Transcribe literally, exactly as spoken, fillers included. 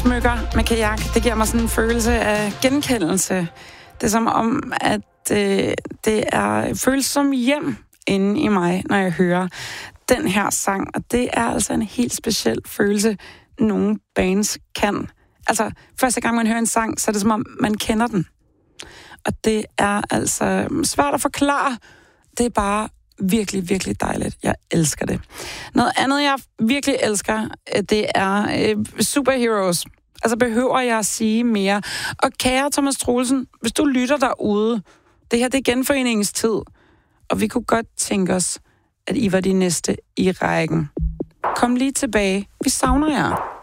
smykker med kajak, det giver mig sådan en følelse af genkendelse. Det er som om, at øh, det er føles som hjem inde i mig, når jeg hører den her sang. Og det er altså en helt speciel følelse, nogle bands kan. Altså, første gang man hører en sang, så er det som om, man kender den. Og det er altså svært at forklare. Det er bare virkelig, virkelig dejligt. Jeg elsker det. Noget andet, jeg virkelig elsker, det er øh, superheroes. Altså, behøver jeg at sige mere? Og kære Thomas Troelsen, hvis du lytter derude, det her det er genforeningens tid, og vi kunne godt tænke os, at I var de næste i rækken. Kom lige tilbage. Vi savner jer.